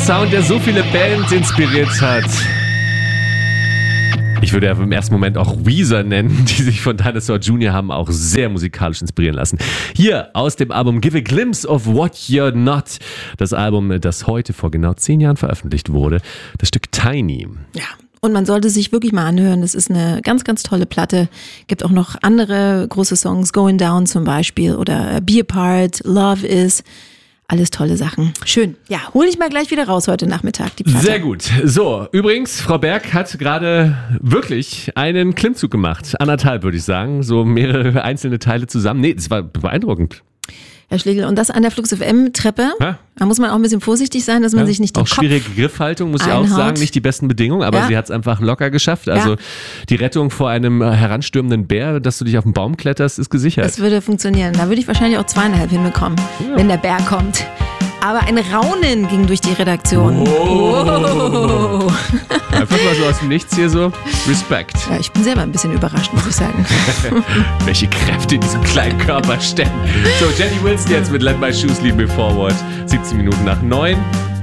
Sound, der so viele Bands inspiriert hat. Ich würde ja im ersten Moment auch Weezer nennen, die sich von Dinosaur Jr. haben auch sehr musikalisch inspirieren lassen. Hier aus dem Album Give a Glimpse of What You're Not. Das Album, das heute vor genau 10 Jahren veröffentlicht wurde. Das Stück Tiny. Ja. Und man sollte sich wirklich mal anhören. Das ist eine ganz, ganz tolle Platte. Gibt auch noch andere große Songs, Going Down zum Beispiel oder Be Apart, Love Is. Alles tolle Sachen. Schön. Ja, hol ich mal gleich wieder raus heute Nachmittag, die Platte. Sehr gut. So, übrigens, Frau Berg hat gerade wirklich einen Klimmzug gemacht. 1,5, würde ich sagen. So mehrere einzelne Teile zusammen. Nee, das war beeindruckend. Herr Schlegel, und das an der Flux FM Treppe. Ja. Da muss man auch ein bisschen vorsichtig sein, dass man sich nicht den Auch Kopf schwierige Griffhaltung, muss ich auch einhaut. sagen. Nicht die besten Bedingungen, aber sie hat es einfach locker geschafft. Also die Rettung vor einem heranstürmenden Bär, dass du dich auf den Baum kletterst, ist gesichert. Das würde funktionieren. Da würde ich wahrscheinlich auch 2,5 hinbekommen, wenn der Bär kommt. Aber ein Raunen ging durch die Redaktion. Oh. Einfach mal so aus dem Nichts hier so. Respekt. Ja, ich bin selber ein bisschen überrascht, muss ich sagen. Welche Kräfte in diesem kleinen Körper stecken. So, Jenny Wilson jetzt mit Let My Shoes Lead Me Forward. 17 Minuten nach 9.